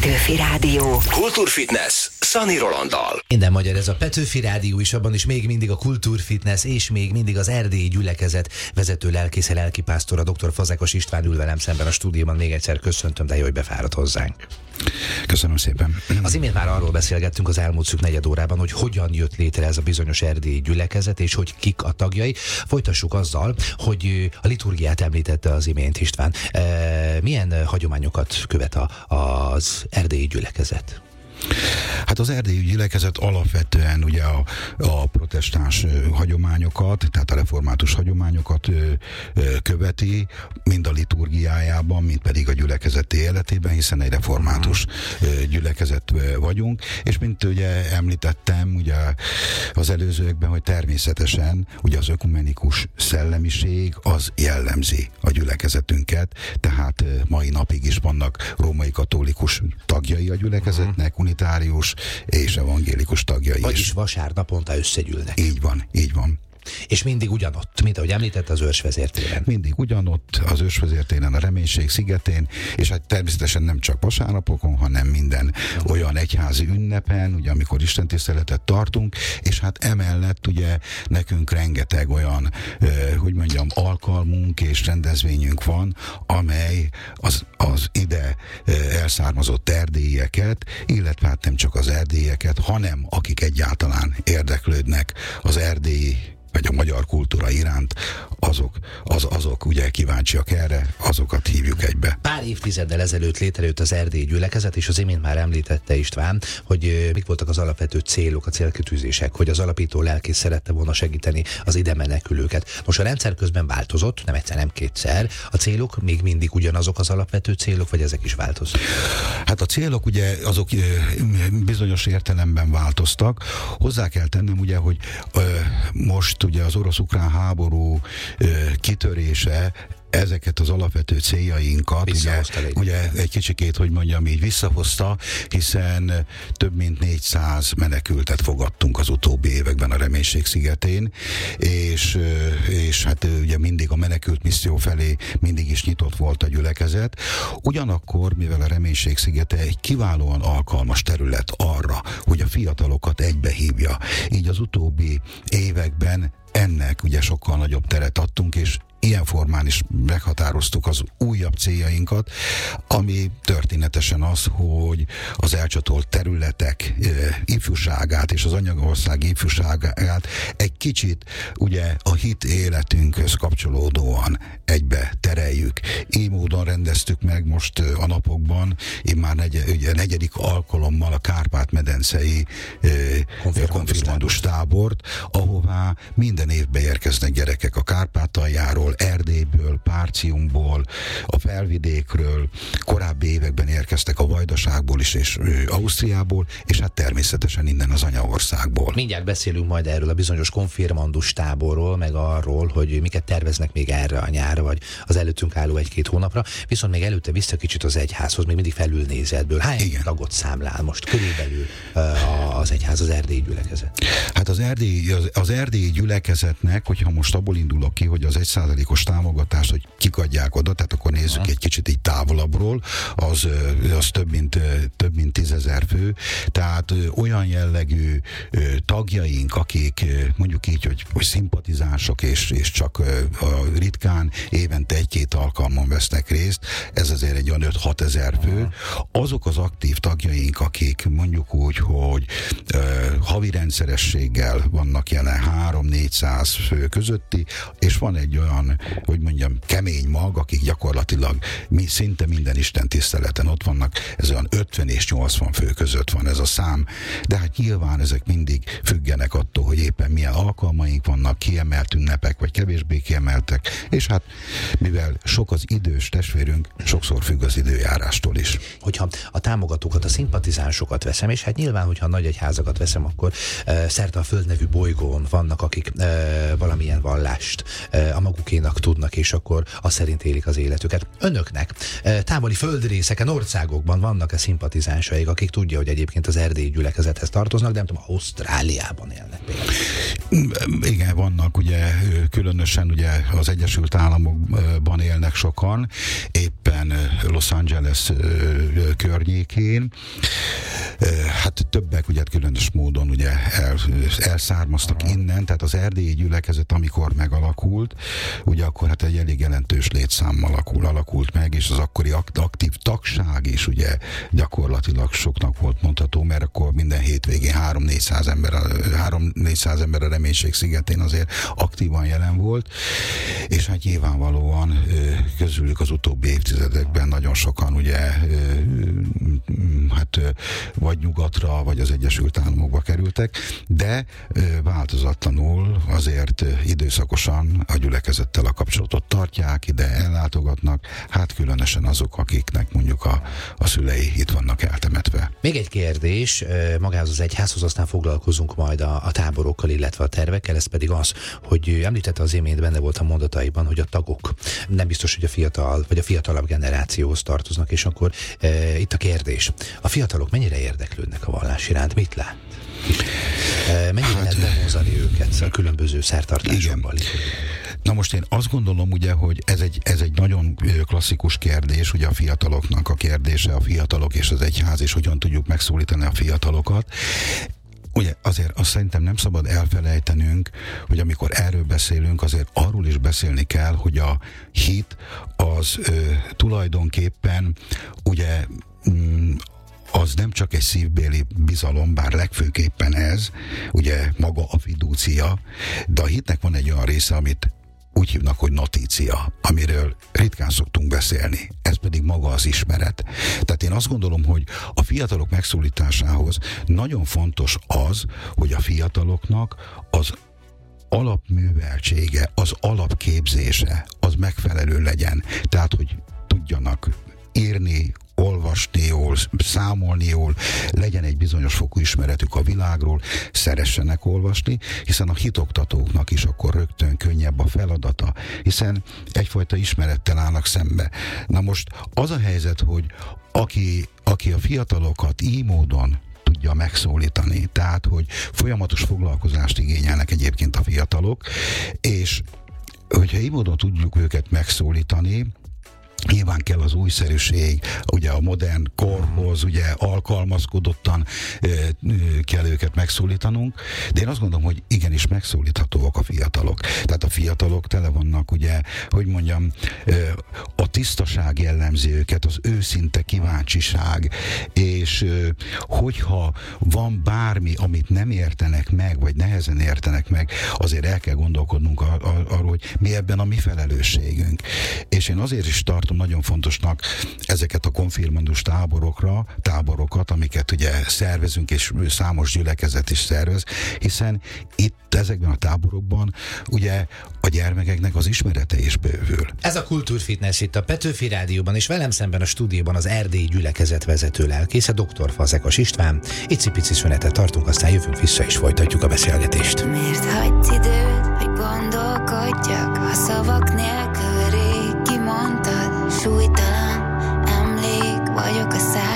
Petőfi Rádió. Kultúrfitness Szani Rolanddal. Minden magyar, ez a Petőfi Rádió is, abban is még mindig a Kultúrfitness, és még mindig az erdélyi gyülekezet vezető lelkésze, lelkipásztora, dr. Fazekas István ül velem szemben a stúdióban. Még egyszer köszöntöm, de jó, hogy befáradt hozzánk. Köszönöm szépen. Az imént már arról beszélgettünk az elmúlt szűk negyed órában, hogy hogyan jött létre ez a bizonyos erdélyi gyülekezet, és hogy kik a tagjai. Folytassuk azzal, hogy a liturgiát említette az imént István. Milyen hagyományokat követ az erdélyi gyülekezet? Hát az erdélyi gyülekezet alapvetően ugye a protestáns hagyományokat, tehát a református hagyományokat követi, mind a liturgiájában, mind pedig a gyülekezeti életében, hiszen egy református gyülekezet vagyunk, és mint ugye említettem ugye az előzőekben, hogy természetesen ugye az ökumenikus szellemiség az jellemzi a gyülekezetünket, tehát mai napig is vannak római katolikus tagjai a gyülekezetnek, unitárius és evangélikus tagjai is. Vagyis vasárnaponta összegyűlnek. Így van, így van. És mindig ugyanott, mint ahogy említette, az Őrsvezértéren. Mindig ugyanott, az Őrsvezértéren, a Reménység szigetén, és hát természetesen nem csak vasárnapokon, hanem minden olyan egyházi ünnepen, ugye amikor istentiszteletet tartunk, és hát emellett ugye nekünk rengeteg olyan, hogy mondjam, alkalmunk és rendezvényünk van, amely az ide elszármazott erdélyeket, illetve hát nem csak az erdélyeket, hanem akik egyáltalán érdeklődnek az erdélyi vagy a magyar kultúra iránt, azok ugye kíváncsiak erre, azokat hívjuk egybe. Pár évtizeddel ezelőtt létrejött az erdélyi gyülekezet, és az imént már említette István, hogy mik voltak az alapvető célok, a célkitűzések, hogy az alapító lelkész szerette volna segíteni az ide menekülőket. Most a rendszer közben változott, nem egyszer, nem kétszer. A célok még mindig ugyanazok az alapvető célok, vagy ezek is változtak? Hát a célok ugye azok bizonyos értelemben változtak. Hozzá kell tennem ugye, hogy most ugye az orosz-ukrán háború kitörése ezeket az alapvető céljainkat ugye egy kicsikét, hogy mondjam így, visszahozta, hiszen több mint 400 menekültet fogadtunk az utóbbi években a Reménység szigetén, és hát ugye mindig a menekült misszió felé mindig is nyitott volt a gyülekezet. Ugyanakkor, mivel a Reménység szigete egy kiválóan alkalmas terület arra, hogy a fiatalokat egybehívja, így az utóbbi években ennek ugye sokkal nagyobb teret adtunk, és ilyen formán is meghatároztuk az újabb céljainkat, ami történetesen az, hogy az elcsatolt területek ifjúságát és az anyaország ifjúságát egy kicsit ugye a hit életünkhöz kapcsolódóan egybe tereljük. Így módon rendeztük meg most a napokban, én már negyedik alkalommal a Kárpát-medencei konfirmandus tábort, ahová minden évben érkeznek gyerekek a Kárpátaljáról, Erdélyből, Párciumból, a Felvidékről, korábbi években érkeztek a Vajdaságból is, és Ausztriából, és hát természetesen innen az anyaországból. Mindjárt beszélünk majd erről a bizonyos konfirmandus táborról, meg arról, hogy miket terveznek még erre a nyárra, vagy az előttünk álló egy-két hónapra, viszont még előtte vissza kicsit az egyházhoz, még mindig felülnézetből. Hány tagot számlál most körülbelül az egyház, az erdélyi gyülekezet? Hát az erdélyi gyülekezetnek, hogyha most abból indulok ki, hogy az 1%-os támogatást, hogy kik adják oda, tehát akkor nézzük egy kicsit így távolabbról, az több mint 10 000 fő, tehát olyan jellegű tagjaink, akik mondjuk így, hogy szimpatizánsok, és csak ritkán évente 1-2 alkalmon vesznek részt, ez azért egy olyan 5-6 000 fő. Azok az aktív tagjaink, akik mondjuk úgy, hogy havi rendszerességgel vannak jelen 300-400 fő közötti, és van egy olyan, hogy mondjam, kemény mag, akik gyakorlatilag szinte minden Isten tiszteleten ott vannak, ez olyan 50 és 80 fő között van ez a szám, de hát nyilván ezek mindig függenek attól, hogy éppen milyen alkalmaink vannak, kiemelt ünnepek, vagy kevésbé kiemeltek, és hát mivel sok az idős testvérünk, sokszor függ az időjárástól is. Hogyha a támogatókat, a szimpatizánsokat veszem, és hát nyilván, hogyha a nagy egyházakat veszem, akkor szerte a Föld nevű bolygón vannak, akik valamilyen vallást a magukénak tudnak, és akkor azt szerint élik az életüket. Önöknek távoli földrészek ezeken országokban vannak-e szimpatizánsaik, akik tudja, hogy egyébként az erdélyi gyülekezethez tartoznak, de nem tudom, Ausztráliában élnek például. Igen, vannak ugye, különösen ugye az Egyesült Államokban élnek sokan, éppen Los Angeles környékén. Hát többek ugye különös módon ugye elszármaztak innen, tehát az erdélyi gyülekezet, amikor megalakult, ugye akkor hát egy elég jelentős létszámmal alakult meg, és az akkori aktív tagság is ugye gyakorlatilag soknak volt mondható, mert akkor minden hétvégén 300-400 ember a Reménység szigetén azért aktívan jelen volt, és hát nyilvánvalóan közülük az utóbbi évtizedekben nagyon sokan ugye hát vagy nyugatra, vagy az Egyesült Államokba kerültek, de változatlanul azért időszakosan a gyülekezettel a kapcsolatot tartják, ide ellátogatnak, hát különösen azok, akiknek mondjuk a szülei itt vannak eltemetve. Még egy kérdés, magához az egyházhoz, aztán foglalkozunk majd a táborokkal, illetve a tervekkel, ez pedig az, hogy említette az imént, benne volt a mondataiban, hogy a tagok nem biztos, hogy a fiatal, vagy a fiatalabb generációhoz tartoznak, és akkor itt a kérdés. A fiatalok mennyire érdeklődnek a vallás iránt? Mit lát? Mennyire lehet bevonzani őket a különböző szertartásokban? Na most én azt gondolom ugye, hogy ez egy nagyon klasszikus kérdés, ugye a fiataloknak a kérdése, a fiatalok és az egyház, és hogyan tudjuk megszólítani a fiatalokat. Ugye azért azt szerintem nem szabad elfelejtenünk, hogy amikor erről beszélünk, azért arról is beszélni kell, hogy a hit az tulajdonképpen ugye az nem csak egy szívbéli bizalom, bár legfőképpen ez, ugye maga a fidúcia, de a hitnek van egy olyan része, amit úgy hívnak, hogy notícia, amiről ritkán szoktunk beszélni. Ez pedig maga az ismeret. Tehát én azt gondolom, hogy a fiatalok megszólításához nagyon fontos az, hogy a fiataloknak az alapműveltsége, az alapképzése az megfelelő legyen. Tehát, hogy tudjanak írni, olvasni jól, számolni jól, legyen egy bizonyos fokú ismeretük a világról, szeressenek olvasni, hiszen a hitoktatóknak is akkor rögtön könnyebb a feladata, hiszen egyfajta ismerettel állnak szembe. Na most az a helyzet, hogy aki a fiatalokat így módon tudja megszólítani, tehát hogy folyamatos foglalkozást igényelnek egyébként a fiatalok, és hogyha így módon tudjuk őket megszólítani, nyilván kell az újszerűség, ugye a modern korhoz, ugye alkalmazkodottan kell őket megszólítanunk, de én azt gondolom, hogy igenis megszólíthatóak a fiatalok. Tehát a fiatalok tele vannak, ugye, hogy mondjam, a tisztaság jellemzi őket, az őszinte kíváncsiság, és hogyha van bármi, amit nem értenek meg, vagy nehezen értenek meg, azért el kell gondolkodnunk arról, hogy mi ebben a mi felelősségünk. És én azért is tartom nagyon fontosnak ezeket a konfirmandus táborokat, amiket ugye szervezünk, és számos gyülekezet is szervez, hiszen itt ezekben a táborokban ugye a gyermekeknek az ismerete is bővül. Ez a Kultúrfitness itt a Petőfi Rádióban, és velem szemben a stúdióban az erdélyi gyülekezet vezető lelkésze, dr. Fazekas István. Icipici szünetet tartunk, aztán jövünk vissza, és folytatjuk a beszélgetést. Miért hagysz időt, hogy gondolkodjak, a szavak